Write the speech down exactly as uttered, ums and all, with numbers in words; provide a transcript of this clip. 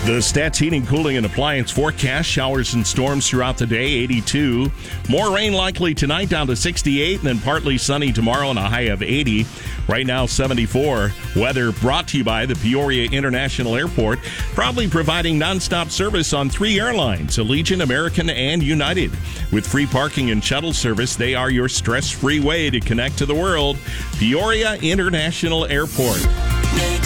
The Stats Heating, Cooling, and Appliance forecast: showers and storms throughout the day, eighty-two. More rain likely tonight, down to sixty-eight, and then partly sunny tomorrow and a high of eighty. Right now, seventy-four. Weather brought to you by the Peoria International Airport, proudly providing nonstop service on three airlines: Allegiant, American, and United. With free parking and shuttle service, they are your stress-free way to connect to the world. Peoria International Airport.